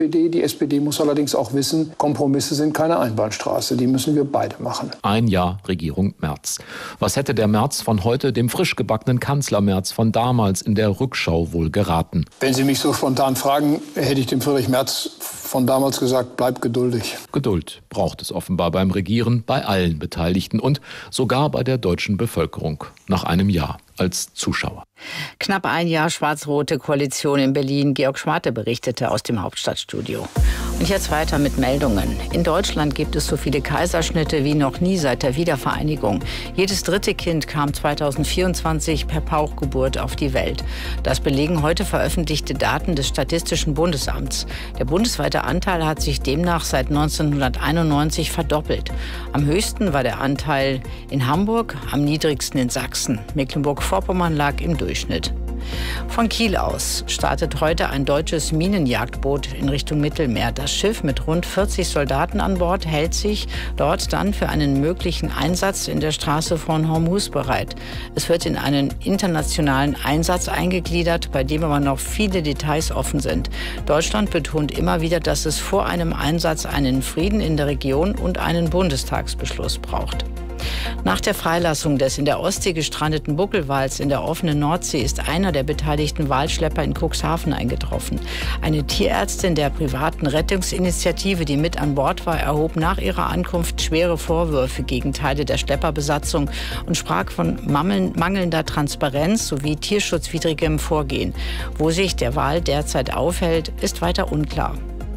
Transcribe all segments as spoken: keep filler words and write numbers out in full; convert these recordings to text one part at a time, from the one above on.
Die S P D muss allerdings auch wissen, Kompromisse sind keine Einbahnstraße. Die müssen wir beide machen. Ein Jahr Regierung Merz. Was hätte der Merz von heute dem frisch gebackenen Kanzler Merz von damals in der Rückschau wohl geraten? Wenn Sie mich so spontan fragen, hätte ich dem Friedrich Merz von damals gesagt, bleib geduldig. Geduld braucht es offenbar beim Regieren, bei allen Beteiligten und sogar bei der deutschen Bevölkerung. Nach einem Jahr als Zuschauer. Knapp ein Jahr schwarz-rote Koalition in Berlin. Georg Schmate berichtete aus dem Hauptstadtstudio. Und jetzt weiter mit Meldungen. In Deutschland gibt es so viele Kaiserschnitte wie noch nie seit der Wiedervereinigung. Jedes dritte Kind kam zweitausendvierundzwanzig per Pauchgeburt auf die Welt. Das belegen heute veröffentlichte Daten des Statistischen Bundesamts. Der bundesweite Anteil hat sich demnach seit neunzehnhunderteinundneunzig verdoppelt. Am höchsten war der Anteil in Hamburg, am niedrigsten in Sachsen. Mecklenburg-Vorpommern lag im Durchschnitt. Von Kiel aus startet heute ein deutsches Minenjagdboot in Richtung Mittelmeer. Das Schiff mit rund vierzig Soldaten an Bord hält sich dort dann für einen möglichen Einsatz in der Straße von Hormuz bereit. Es wird in einen internationalen Einsatz eingegliedert, bei dem aber noch viele Details offen sind. Deutschland betont immer wieder, dass es vor einem Einsatz einen Frieden in der Region und einen Bundestagsbeschluss braucht. Nach der Freilassung des in der Ostsee gestrandeten Buckelwals in der offenen Nordsee ist einer der beteiligten Walschlepper in Cuxhaven eingetroffen. Eine Tierärztin der privaten Rettungsinitiative, die mit an Bord war, erhob nach ihrer Ankunft schwere Vorwürfe gegen Teile der Schlepperbesatzung und sprach von mangelnder Transparenz sowie tierschutzwidrigem Vorgehen. Wo sich der Wal derzeit aufhält, ist weiter unklar.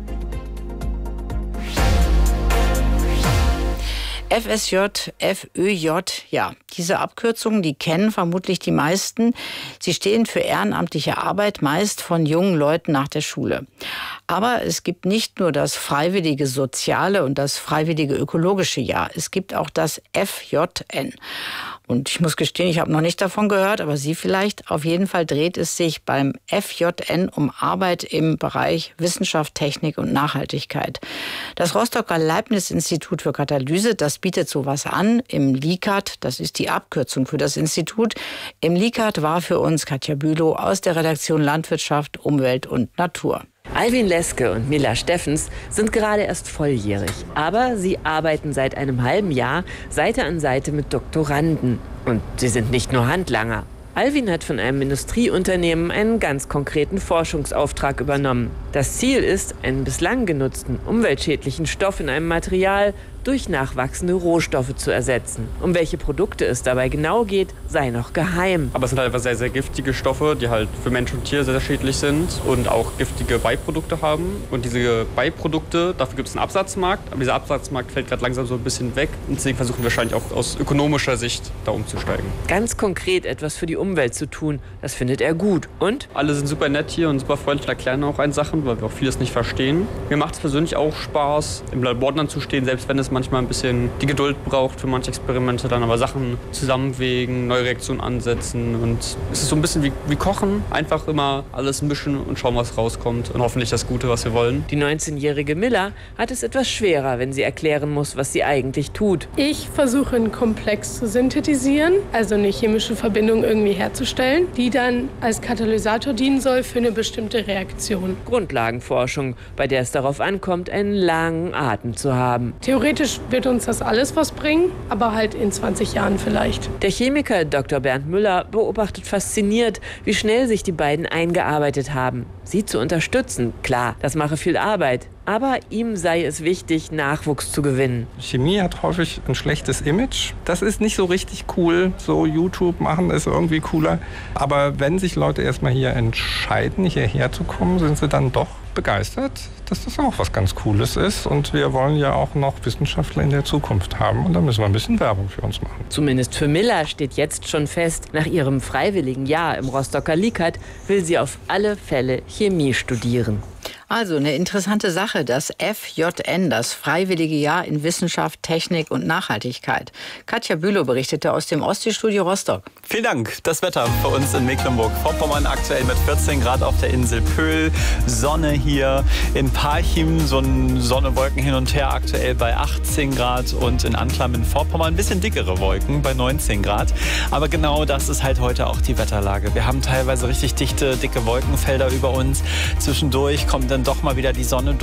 F S J, F Ö J, ja, diese Abkürzungen, die kennen vermutlich die meisten. Sie stehen für ehrenamtliche Arbeit, meist von jungen Leuten nach der Schule. Aber es gibt nicht nur das freiwillige soziale und das freiwillige ökologische Jahr. Es gibt auch das F J N. Und ich muss gestehen, ich habe noch nicht davon gehört, aber Sie vielleicht. Auf jeden Fall dreht es sich beim F J N um Arbeit im Bereich Wissenschaft, Technik und Nachhaltigkeit. Das Rostocker Leibniz-Institut für Katalyse, das bietet sowas an im LICAT. Das ist die Abkürzung für das Institut. Im LICAT war für uns Katja Bülow aus der Redaktion Landwirtschaft, Umwelt und Natur. Alwin Leske und Mila Steffens sind gerade erst volljährig. Aber sie arbeiten seit einem halben Jahr Seite an Seite mit Doktoranden. Und sie sind nicht nur Handlanger. Alwin hat von einem Industrieunternehmen einen ganz konkreten Forschungsauftrag übernommen. Das Ziel ist, einen bislang genutzten umweltschädlichen Stoff in einem Material durch nachwachsende Rohstoffe zu ersetzen. Um welche Produkte es dabei genau geht, sei noch geheim. Aber es sind halt einfach sehr, sehr giftige Stoffe, die halt für Mensch und Tier sehr, sehr schädlich sind und auch giftige Beiprodukte haben. Und diese Beiprodukte, dafür gibt es einen Absatzmarkt, aber dieser Absatzmarkt fällt gerade langsam so ein bisschen weg. Und deswegen versuchen wir wahrscheinlich auch aus ökonomischer Sicht da umzusteigen. Ganz konkret etwas für die Umwelt zu tun, das findet er gut. Und? Alle sind super nett hier und super freundlich, erklären auch einen Sachen, weil wir auch vieles nicht verstehen. Mir macht es persönlich auch Spaß, im Labor dann zu stehen, selbst wenn es manchmal ein bisschen die Geduld braucht für manche Experimente, dann aber Sachen zusammenwägen, neue Reaktionen ansetzen. Und es ist so ein bisschen wie, wie Kochen, einfach immer alles mischen und schauen, was rauskommt und hoffentlich das Gute, was wir wollen. Die neunzehnjährige Miller hat es etwas schwerer, wenn sie erklären muss, was sie eigentlich tut. Ich versuche einen Komplex zu synthetisieren, also eine chemische Verbindung irgendwie herzustellen, die dann als Katalysator dienen soll für eine bestimmte Reaktion. Grundlagenforschung, bei der es darauf ankommt, einen langen Atem zu haben. Theoretisch wird uns das alles was bringen, aber halt in zwanzig Jahren vielleicht. Der Chemiker Doktor Bernd Müller beobachtet fasziniert, wie schnell sich die beiden eingearbeitet haben. Sie zu unterstützen, klar, das mache viel Arbeit. Aber ihm sei es wichtig, Nachwuchs zu gewinnen. Chemie hat häufig ein schlechtes Image. Das ist nicht so richtig cool. So YouTube machen ist irgendwie cooler. Aber wenn sich Leute erstmal hier entscheiden, hierher zu kommen, sind sie dann doch begeistert, dass das auch was ganz Cooles ist. Und wir wollen ja auch noch Wissenschaftler in der Zukunft haben. Und da müssen wir ein bisschen Werbung für uns machen. Zumindest für Miller steht jetzt schon fest, nach ihrem freiwilligen Jahr im Rostocker LICAT will sie auf alle Fälle Chemie studieren. Also eine interessante Sache, das F J N, das Freiwillige Jahr in Wissenschaft, Technik und Nachhaltigkeit. Katja Bülow berichtete aus dem Ostseestudio Rostock. Vielen Dank. Das Wetter für uns in Mecklenburg-Vorpommern aktuell mit vierzehn Grad auf der Insel Pöhl. Sonne hier in Parchim, so ein Sonne-Wolken hin und her aktuell bei achtzehn Grad und in Anklam in Vorpommern ein bisschen dickere Wolken bei neunzehn Grad. Aber genau das ist halt heute auch die Wetterlage. Wir haben teilweise richtig dichte, dicke Wolkenfelder über uns. Zwischendurch kommt dann doch mal wieder die Sonne